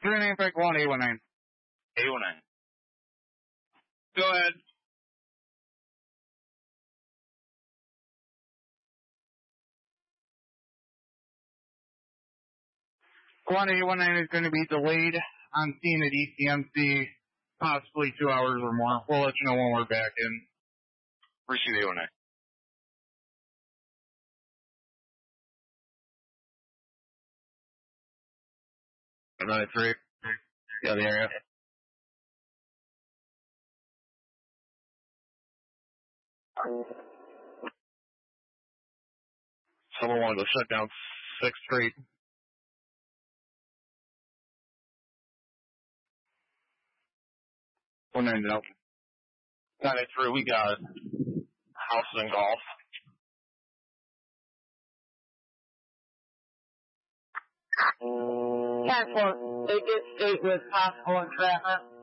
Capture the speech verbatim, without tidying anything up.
three nine five one, eight one nine. eight one nine. Go ahead. one eight one nine is going to be delayed on scene at E C M C, possibly two hours or more. We'll let you know when we're back in. Receive eight one nine. nine three. Yeah, the area. Someone wanted to shut down sixth Street. one nine out. nine eight three, we got House and Golf. ten four, they get state with possible entrapment.